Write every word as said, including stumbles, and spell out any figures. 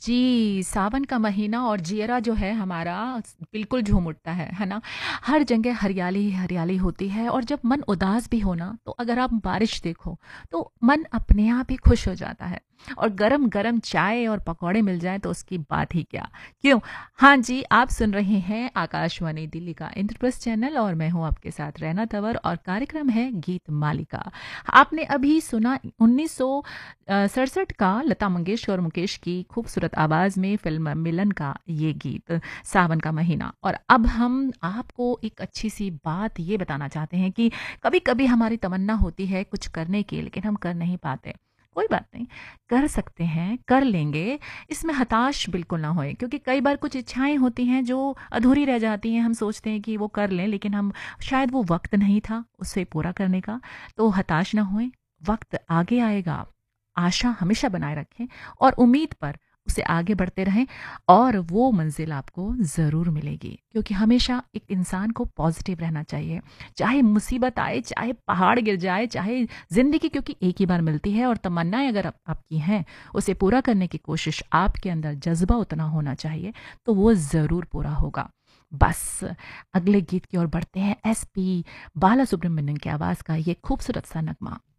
जी, सावन का महीना और जियरा जो है हमारा स बिल्कुल झूम उठता है, है ना? हर जगह हरियाली ही हरियाली होती है और जब मन उदास भी हो ना, तो अगर आप बारिश देखो, तो मन अपने आप ही खुश हो जाता है। और गरम-गरम चाय और पकौड़े मिल जाएँ तो उसकी बात ही क्या। क्यों? हाँ जी, आप सुन रहे हैं आकाशवाणी दिल्ली का इंद्रप्रस्थ चैनल और मैं हूँ आपके साथ रैना तंवर और कार्यक्रम है गीत मालिका। आपने अभी सुना उन्नीस सौ अ, सड़सठ का लता मंगेशकर और मुकेश की खूबसूरत आवाज़ में फ़िल्म मिलन का ये गीत, सावन का महीना। और अब हम आपको एक अच्छी-सी बात ये बताना चाहते हैं कि कभी-कभी हमारी तमन्ना होती है कुछ करने की, लेकिन हम कर नहीं पाते। कोई बात नहीं, कर सकते हैं, कर लेंगे, इसमें हताश बिल्कुल ना होएँ क्योंकि कई बार कुछ इच्छाएँ होती हैं जो अधूरी रह जाती हैं। हम सोचते हैं कि वो कर लें, लेकिन हम शायद वो वक़्त नहीं था उसे पूरा करने का। तो हताश ना होएँ, वक़्त आगे आएगा। आशा हमेशा बनाए रखें और उम्मीद पर उसे आगे बढ़ते रहें और वो मंजिल आपको ज़रूर मिलेगी क्योंकि हमेशा एक इंसान को पॉजिटिव रहना चाहिए। चाहे मुसीबत आए, चाहे पहाड़ गिर जाए, चाहे ज़िंदगी क्योंकि एक ही बार मिलती है और तमन्नाएँ अगर आप आपकी हैं, उसे पूरा करने की कोशिश आपके अंदर जज़्बा उतना होना चाहिए, तो वो ज़रूर पूरा होगा। बस अगले गीत की ओर बढ़ते हैं। एसपी बालासुब्रमण्यम की आवाज़ का ये खूबसूरत सा नगमा।